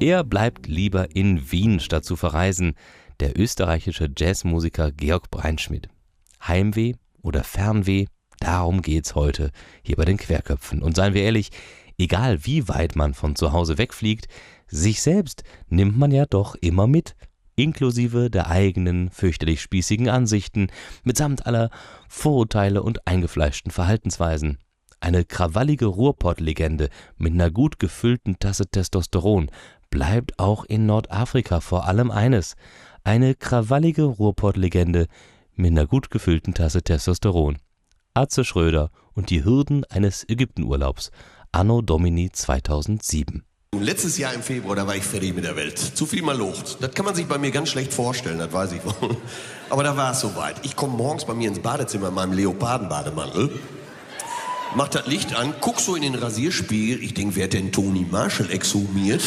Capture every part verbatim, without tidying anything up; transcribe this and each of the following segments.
Er bleibt lieber in Wien, statt zu verreisen, der österreichische Jazzmusiker Georg Breinschmidt. Heimweh oder Fernweh, darum geht's heute hier bei den Querköpfen. Und seien wir ehrlich, egal wie weit man von zu Hause wegfliegt, sich selbst nimmt man ja doch immer mit, inklusive der eigenen fürchterlich spießigen Ansichten, mitsamt aller Vorurteile und eingefleischten Verhaltensweisen. Eine krawallige Ruhrpott-Legende mit einer gut gefüllten Tasse Testosteron bleibt auch in Nordafrika vor allem eines: eine krawallige Ruhrpott-Legende mit einer gut gefüllten Tasse Testosteron. Atze Schröder und die Hürden eines Ägyptenurlaubs, Anno Domini zweitausendsieben. Letztes Jahr im Februar, da war ich fertig mit der Welt. Zu viel Malocht. Das kann man sich bei mir ganz schlecht vorstellen, das weiß ich wohl. Aber da war es soweit. Ich komme morgens bei mir ins Badezimmer in meinem Leopardenbademantel, mach das Licht an, guck so in den Rasierspiegel. Ich denke, wer hat denn Toni Marshall exhumiert?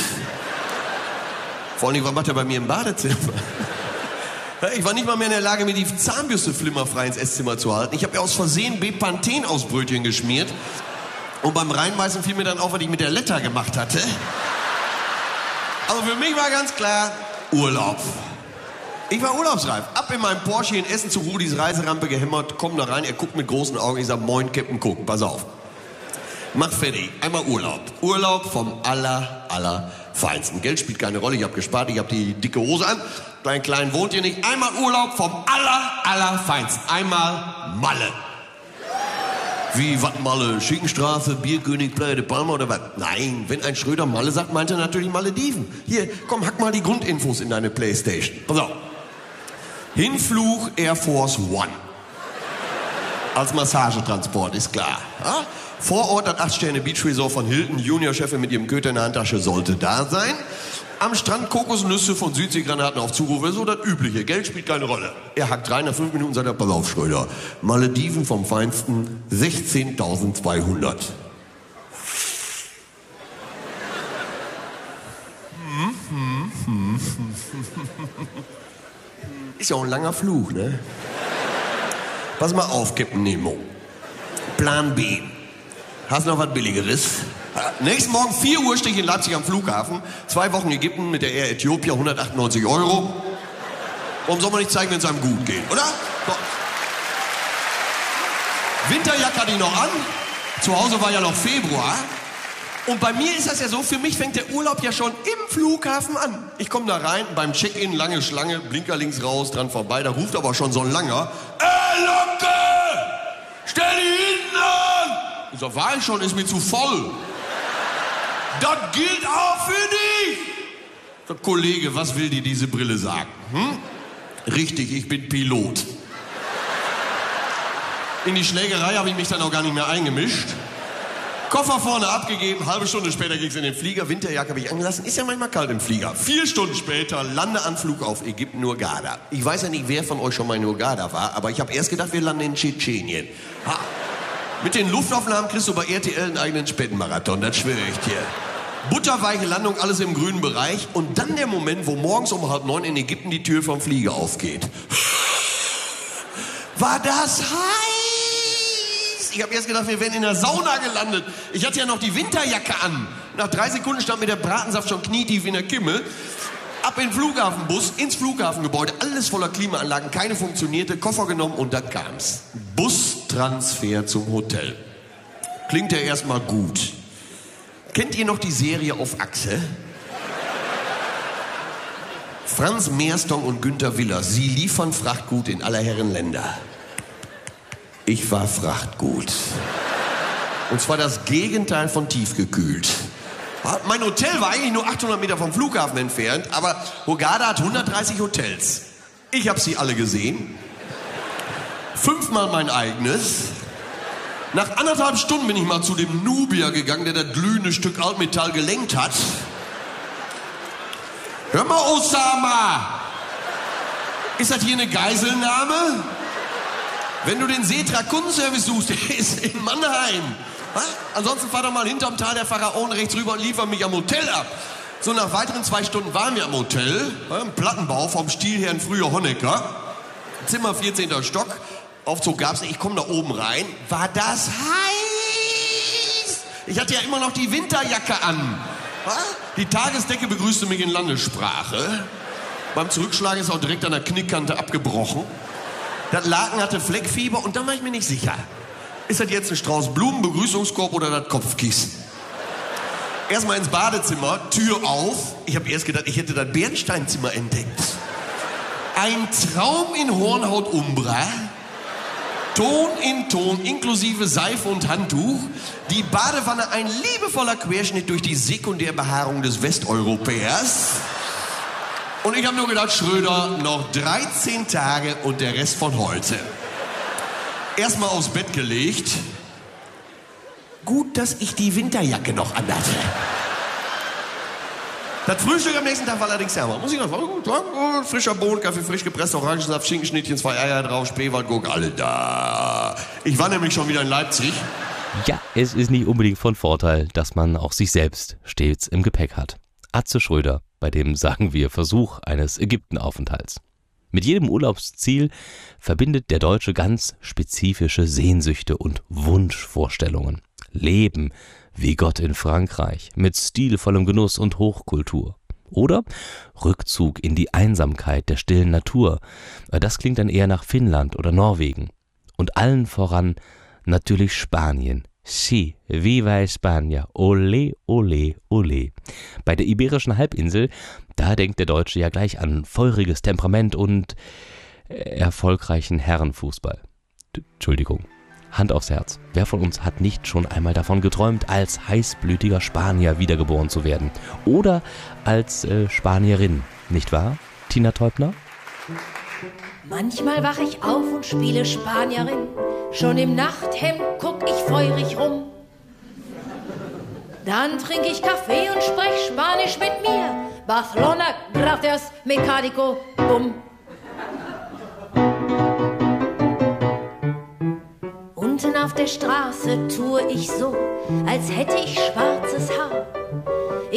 Vor allem, was macht er bei mir im Badezimmer? Ich war nicht mal mehr in der Lage, mir die Zahnbürste flimmerfrei ins Esszimmer zu halten. Ich habe ja aus Versehen Bepanthen aus Brötchen geschmiert. Und beim Reinbeißen fiel mir dann auf, was ich mit der Letter gemacht hatte. Also für mich war ganz klar, Urlaub. Ich war urlaubsreif. Ab in meinem Porsche in Essen zu Rudis Reiserampe gehämmert, komm da rein, er guckt mit großen Augen, ich sag, moin, Captain Cook, pass auf. Mach fertig, einmal Urlaub. Urlaub vom aller, aller Feinsten. Geld spielt keine Rolle, ich habe gespart, ich habe die dicke Hose an. Klein, klein wohnt ihr nicht. Einmal Urlaub vom aller, aller Feinsten. Einmal Malle. Wie, was Malle? Schinkenstraße, Bierkönig, Playa de Palma oder was? Nein, wenn ein Schröder Malle sagt, meint er natürlich Malediven. Hier, komm, hack mal die Grundinfos in deine Playstation. Pass auf. Hinflug Air Force One. Als Massagetransport, ist klar. Ja? Vor Ort das acht Sterne Beach Resort von Hilton, Juniorchefin mit ihrem Köter in der Handtasche sollte da sein. Am Strand Kokosnüsse von Südseegranaten auf Zuruf, so das Übliche. Geld spielt keine Rolle. Er hackt rein, nach fünf Minuten sagt er, pass auf, Schröder. Malediven vom Feinsten, sechzehntausendzweihundert. Ist ja auch ein langer Flug, ne? Pass mal auf, Captain Nemo. Plan B. Hast du noch was Billigeres? Nächsten Morgen vier Uhr stehe ich in Leipzig am Flughafen. Zwei Wochen Ägypten mit der Air Ethiopia, hundertachtundneunzig Euro. Warum soll man nicht zeigen, wenn es einem gut geht, oder? So. Winterjacke hatte ich noch an. Zu Hause war ja noch Februar. Und bei mir ist das ja so, für mich fängt der Urlaub ja schon im Flughafen an. Ich komme da rein, beim Check-in, lange Schlange, Blinker links raus, dran vorbei. Da ruft aber schon so ein Langer. Ey, Locke! Stell die hinten an! Ich sag, war ich schon, ist mir zu voll. Das gilt auch für dich! So, Kollege, was will dir diese Brille sagen? Hm? Richtig, ich bin Pilot. In die Schlägerei habe ich mich dann auch gar nicht mehr eingemischt. Koffer vorne abgegeben, halbe Stunde später ging es in den Flieger, Winterjacke habe ich angelassen, ist ja manchmal kalt im Flieger. Vier Stunden später, Landeanflug auf Ägypten, Hurghada. Ich weiß ja nicht, wer von euch schon mal in Hurghada war, aber ich habe erst gedacht, wir landen in Tschetschenien. Ha. Mit den Luftaufnahmen kriegst du bei R T L einen eigenen Spätmarathon, das schwöre ich dir. Butterweiche Landung, alles im grünen Bereich und dann der Moment, wo morgens um halb neun in Ägypten die Tür vom Flieger aufgeht. War das heiß? Ich habe erst gedacht, wir wären in der Sauna gelandet. Ich hatte ja noch die Winterjacke an. Nach drei Sekunden stand mir der Bratensaft schon knietief in der Kimme. Ab in den Flughafenbus, ins Flughafengebäude, alles voller Klimaanlagen, keine funktionierte, Koffer genommen und dann kam's. Bustransfer zum Hotel. Klingt ja erstmal gut. Kennt ihr noch die Serie Auf Achse? Franz Meerstong und Günter Willer, sie liefern Frachtgut in aller Herren Länder. Ich war Frachtgut. Und zwar das Gegenteil von tiefgekühlt. Mein Hotel war eigentlich nur achthundert Meter vom Flughafen entfernt, aber Hurghada hat hundertdreißig Hotels. Ich habe sie alle gesehen. Fünfmal mein eigenes. Nach anderthalb Stunden bin ich mal zu dem Nubier gegangen, der das glühende Stück Altmetall gelenkt hat. Hör mal, Osama! Ist das hier eine Geiselnahme? Wenn du den Setra Kundenservice suchst, der ist in Mannheim. Ha? Ansonsten fahr doch mal hinterm Tal der Pharaonen rechts rüber und liefer mich am Hotel ab. So, nach weiteren zwei Stunden waren wir am Hotel. Ja, im Plattenbau vom Stilherrn früher Honecker. Zimmer vierzehnter Stock. Aufzug gab's nicht. Ich komme da oben rein. War das heiß? Ich hatte ja immer noch die Winterjacke an. Die Tagesdecke begrüßte mich in Landessprache. Beim Zurückschlagen ist auch direkt an der Knickkante abgebrochen. Das Laken hatte Fleckfieber und da war ich mir nicht sicher. Ist das jetzt ein Strauß Blumen, Begrüßungskorb oder das Kopfkissen? Erstmal ins Badezimmer, Tür auf. Ich habe erst gedacht, ich hätte das Bernsteinzimmer entdeckt. Ein Traum in Hornhaut-Umbra. Ton in Ton, inklusive Seife und Handtuch. Die Badewanne ein liebevoller Querschnitt durch die Sekundärbehaarung des Westeuropäers. Und ich habe nur gedacht, Schröder, noch dreizehn Tage und der Rest von heute. Erstmal aufs Bett gelegt. Gut, dass ich die Winterjacke noch anhatte. Das Frühstück am nächsten Tag war allerdings ärmer. Muss ich noch sagen, gut, gut, frischer Bohnenkaffee, frisch gepresster Orangensaft, Schinkenschnittchen, zwei Eier drauf, Spreewaldgurke, alle da. Ich war nämlich schon wieder in Leipzig. Ja, es ist nicht unbedingt von Vorteil, dass man auch sich selbst stets im Gepäck hat. Atze Schröder, bei dem sagen wir Versuch eines Ägyptenaufenthalts. Mit jedem Urlaubsziel verbindet der Deutsche ganz spezifische Sehnsüchte und Wunschvorstellungen. Leben wie Gott in Frankreich, mit stilvollem Genuss und Hochkultur. Oder Rückzug in die Einsamkeit der stillen Natur. Das klingt dann eher nach Finnland oder Norwegen. Und allen voran natürlich Spanien. Sí, viva España, ole, ole, ole. Bei der Iberischen Halbinsel, da denkt der Deutsche ja gleich an feuriges Temperament und erfolgreichen Herrenfußball. Entschuldigung, Hand aufs Herz. Wer von uns hat nicht schon einmal davon geträumt, als heißblütiger Spanier wiedergeboren zu werden? Oder als äh, Spanierin, nicht wahr, Tina Teubner? Manchmal wach ich auf und spiele Spanierin. Schon im Nachthemd guck ich feurig rum. Dann trinke ich Kaffee und sprech Spanisch mit mir. Barcelona, gracias, mecánico, bum. Unten auf der Straße tue ich so, als hätte ich schwarzes Haar.